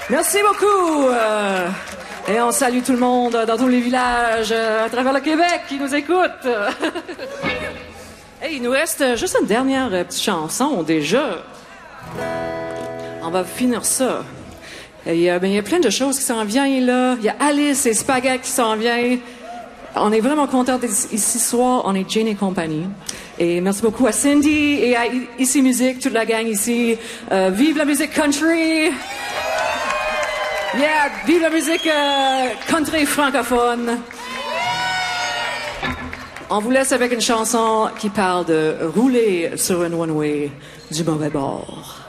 Merci beaucoup. Et on salue tout le monde dans tous les villages à travers le Québec qui nous écoutent. Hey, il nous reste juste une dernière petite chanson déjà. On va finir ça. Il y a plein de choses qui s'en viennent là. Il y a Alice et Spaghett qui s'en viennent. On est vraiment contents d'être ici ce soir. On est Jane et compagnie. Et merci beaucoup à Cindy et à Ici Musique, toute la gang ici. Vive la musique country! Yeah! Vive la musique country francophone! On vous laisse avec une chanson qui parle de rouler sur une one-way du mauvais bord.